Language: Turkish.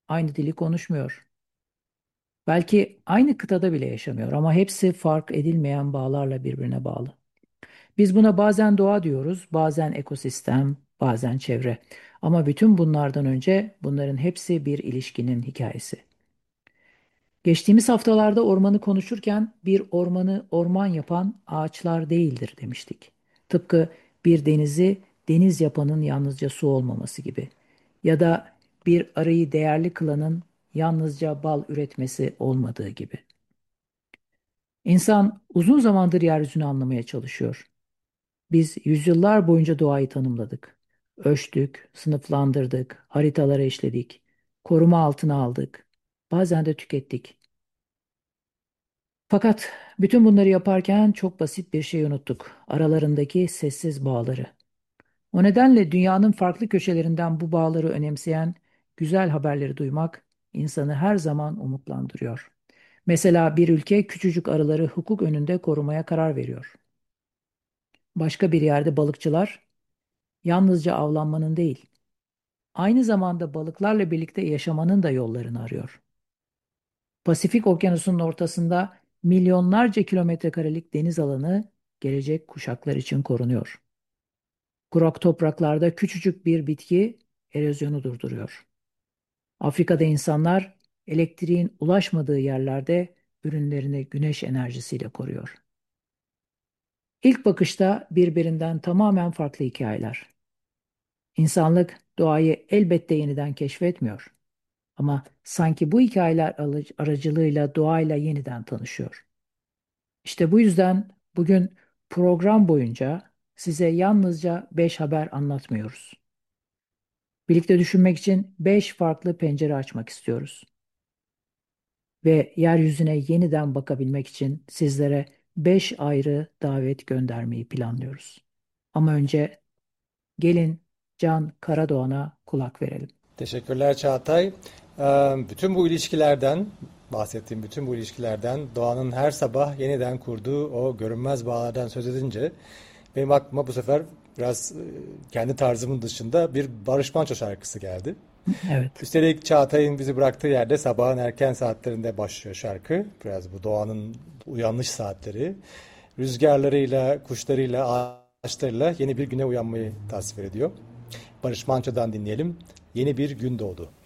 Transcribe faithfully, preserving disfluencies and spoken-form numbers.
aynı dili konuşmuyor. Belki aynı kıtada bile yaşamıyor ama hepsi fark edilmeyen bağlarla birbirine bağlı. Biz buna bazen doğa diyoruz, bazen ekosistem, bazen çevre. Ama bütün bunlardan önce bunların hepsi bir ilişkinin hikayesi. Geçtiğimiz haftalarda ormanı konuşurken bir ormanı orman yapan ağaçlar değildir demiştik. Tıpkı bir denizi deniz yapanın yalnızca su olmaması gibi. Ya da bir arıyı değerli kılanın yalnızca bal üretmesi olmadığı gibi. İnsan uzun zamandır yeryüzünü anlamaya çalışıyor. Biz yüzyıllar boyunca doğayı tanımladık. Ölçtük, sınıflandırdık, haritalara işledik, koruma altına aldık. Bazen de tükettik. Fakat bütün bunları yaparken çok basit bir şey unuttuk. Aralarındaki sessiz bağları. O nedenle dünyanın farklı köşelerinden bu bağları önemseyen güzel haberleri duymak insanı her zaman umutlandırıyor. Mesela bir ülke küçücük arıları hukuk önünde korumaya karar veriyor. Başka bir yerde balıkçılar yalnızca avlanmanın değil, aynı zamanda balıklarla birlikte yaşamanın da yollarını arıyor. Pasifik Okyanusu'nun ortasında milyonlarca kilometre karelik deniz alanı gelecek kuşaklar için korunuyor. Kurak topraklarda küçücük bir bitki erozyonu durduruyor. Afrika'da insanlar elektriğin ulaşmadığı yerlerde ürünlerini güneş enerjisiyle koruyor. İlk bakışta birbirinden tamamen farklı hikayeler. İnsanlık doğayı elbette yeniden keşfetmiyor. Ama sanki bu hikayeler alı- aracılığıyla doğayla yeniden tanışıyor. İşte bu yüzden bugün program boyunca size yalnızca beş haber anlatmıyoruz. Birlikte düşünmek için beş farklı pencere açmak istiyoruz. Ve yeryüzüne yeniden bakabilmek için sizlere beş ayrı davet göndermeyi planlıyoruz. Ama önce gelin Can Karadoğan'a kulak verelim. Teşekkürler Çağatay. Ee, Bütün bu ilişkilerden, bahsettiğim bütün bu ilişkilerden, doğanın her sabah yeniden kurduğu o görünmez bağlardan söz edince benim aklıma bu sefer biraz e, kendi tarzımın dışında bir Barış Manço şarkısı geldi. Evet. Üstelik Çağatay'ın bizi bıraktığı yerde sabahın erken saatlerinde başlıyor şarkı. Biraz bu doğanın uyanış saatleri. Rüzgarlarıyla, kuşlarıyla, ağaçlarıyla yeni bir güne uyanmayı tasvir ediyor. Barış Manço'dan dinleyelim. Yeni bir gün doğdu.